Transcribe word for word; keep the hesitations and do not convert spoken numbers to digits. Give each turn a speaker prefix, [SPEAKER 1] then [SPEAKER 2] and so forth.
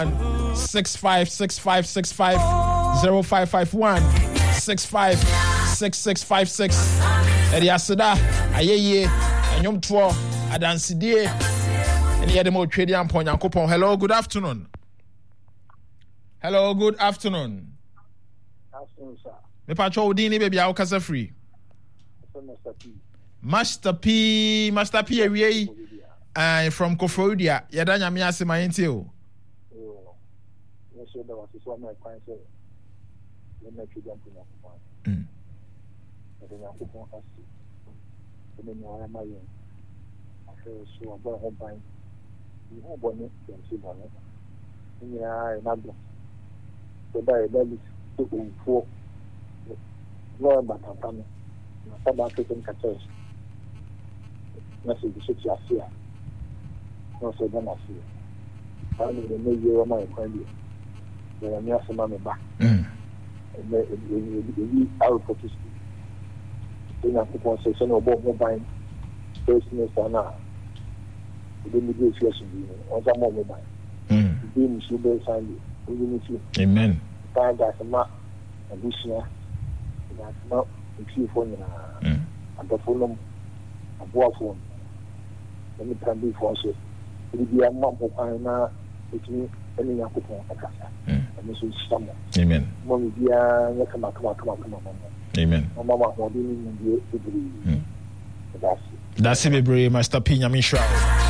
[SPEAKER 1] six five six five six five zero five five one six five six six five six. Edi aseda ayeye anyom to adansidie eni yede mo twedi ampon yankopon. Hello, good afternoon. Hello, good afternoon.
[SPEAKER 2] Afternoon, sir.
[SPEAKER 1] Me pacho odini baby a okasa free.
[SPEAKER 2] Master P.
[SPEAKER 1] Master P, Master P ewie uh, from Kofodia. Yada nyame ase mayenti o.
[SPEAKER 2] Oh. Yes, sir, that was so my point say. Let me tell you something.
[SPEAKER 1] Mm.
[SPEAKER 2] The Yankopon has to. The name of my own. I feel so about home buying. You have one it, see one it. Yeah, another. So that is to four. No, but I'm coming. Some African catchers. Message the city here. No, so then I see. I mean, the new year of my friend. There are near some money back.
[SPEAKER 1] Mm.
[SPEAKER 2] And we are for this. Then I put one section of both mobile. Business and now. The negotiation. On some mobile.
[SPEAKER 1] Mm.
[SPEAKER 2] Being super sign. We need to.
[SPEAKER 1] Amen.
[SPEAKER 2] Find that a map. And this year. That's not. If phone na abafo aboa phone any can be for so it be a map of na etini any yakopon akasa and so stamo.
[SPEAKER 1] Amen.
[SPEAKER 2] Mommy bia ya kama kama kama kama mama.
[SPEAKER 1] Amen.
[SPEAKER 2] Mama ma ho di ni ndi e bri.
[SPEAKER 1] That's that's it, Master P nyame shra.